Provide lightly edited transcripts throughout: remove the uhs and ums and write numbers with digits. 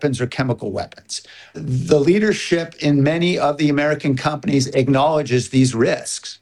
weapons or chemical weapons. The leadership in many of the American companies acknowledges these risks.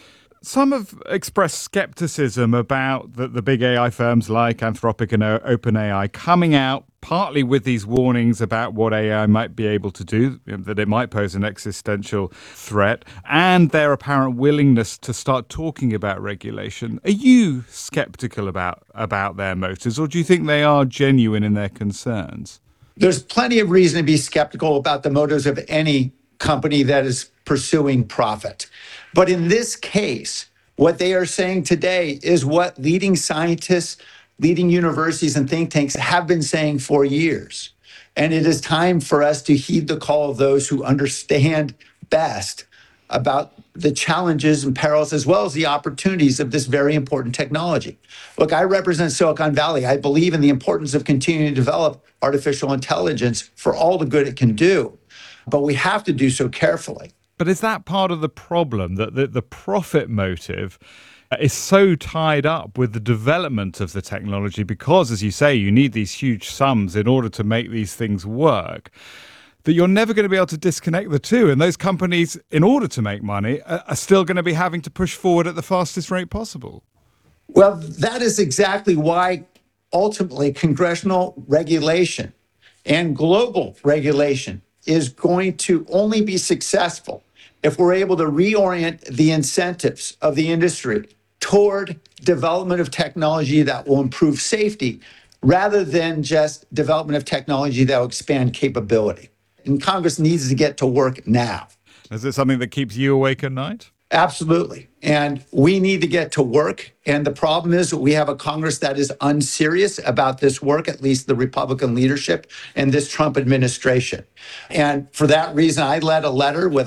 Some have expressed skepticism about the big AI firms like Anthropic and OpenAI coming out partly with these warnings about what AI might be able to do, that it might pose an existential threat, and their apparent willingness to start talking about regulation. Are you skeptical about their motives, or do you think they are genuine in their concerns? There's plenty of reason to be skeptical about the motives of any company that is pursuing profit. But in this case, what they are saying today is what leading scientists, leading universities and think tanks have been saying for years. And it is time for us to heed the call of those who understand best about the challenges and perils as well as the opportunities of this very important technology. Look, I represent Silicon Valley. I believe in the importance of continuing to develop artificial intelligence for all the good it can do, but we have to do so carefully. But is that part of the problem, that the profit motive is so tied up with the development of the technology because, as you say, you need these huge sums in order to make these things work, that you're never going to be able to disconnect the two? And those companies, in order to make money, are still going to be having to push forward at the fastest rate possible. Well, that is exactly why ultimately congressional regulation and global regulation is going to only be successful if we're able to reorient the incentives of the industry toward development of technology that will improve safety rather than just development of technology that will expand capability. And Congress needs to get to work now. Is it something that keeps you awake at night? Absolutely. And we need to get to work. And the problem is that we have a Congress that is unserious about this work, at least the Republican leadership and this Trump administration. And for that reason, I led a letter with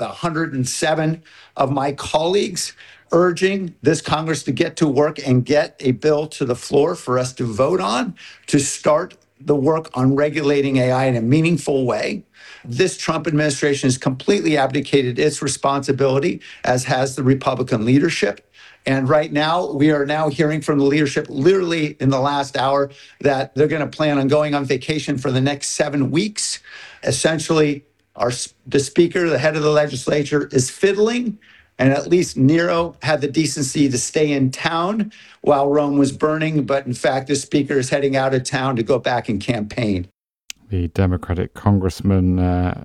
107 of my colleagues urging this Congress to get to work and get a bill to the floor for us to vote on to start the work on regulating AI in a meaningful way. This Trump administration has completely abdicated its responsibility, as has the Republican leadership. And right now, we are now hearing from the leadership literally in the last hour that they're going to plan on going on vacation for the next 7 weeks. Essentially, the speaker, the head of the legislature, is fiddling. And at least Nero had the decency to stay in town while Rome was burning. But in fact, the speaker is heading out of town to go back and campaign. The Democratic congressman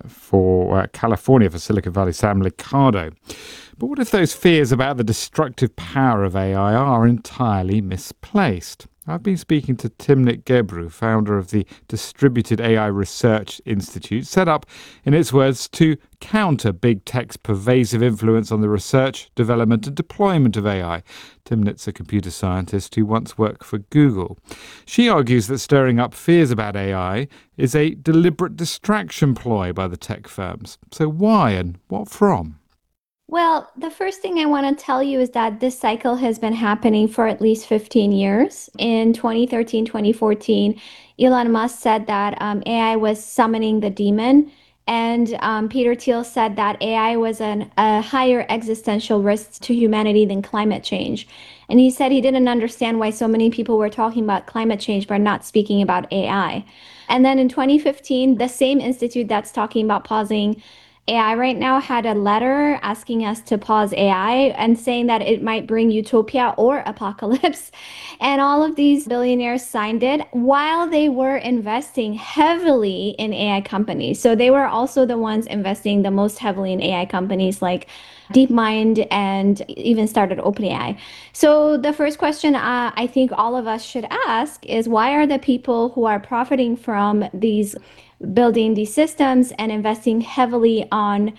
for California for Silicon Valley, Sam Liccardo. But what if those fears about the destructive power of AI are entirely misplaced? I've been speaking to Timnit Gebru, founder of the Distributed AI Research Institute, set up, in its words, to counter big tech's pervasive influence on the research, development and deployment of AI. Timnit's a computer scientist who once worked for Google. She argues that stirring up fears about AI is a deliberate distraction ploy by the tech firms. So why and what from? Well, the first thing I want to tell you is that this cycle has been happening for at least 15 years. In 2013, 2014, Elon Musk said that AI was summoning the demon. And Peter Thiel said that AI was a higher existential risk to humanity than climate change. And he said he didn't understand why so many people were talking about climate change but not speaking about AI. And then in 2015, the same institute that's talking about pausing AI right now had a letter asking us to pause AI and saying that it might bring utopia or apocalypse. And all of these billionaires signed it while they were investing heavily in AI companies. So they were also the ones investing the most heavily in AI companies like DeepMind and even started OpenAI. So the first question I think all of us should ask is, why are the people who are profiting from these building these systems and investing heavily on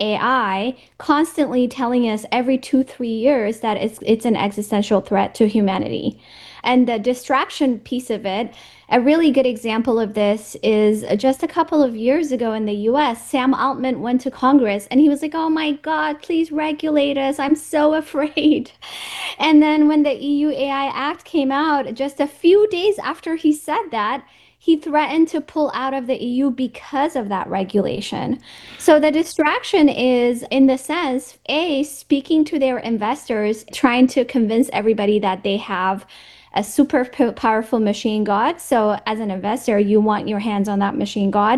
AI constantly telling us every 2-3 years that it's an existential threat to humanity? And the distraction piece of it, a really good example of this is just a couple of years ago in the US, Sam Altman went to Congress and he was like, oh my God, please regulate us. I'm so afraid. And then when the EU AI Act came out, just a few days after he said that, he threatened to pull out of the EU because of that regulation. So the distraction is, in the sense, speaking to their investors, trying to convince everybody that they have a super powerful machine god. So as an investor, you want your hands on that machine god.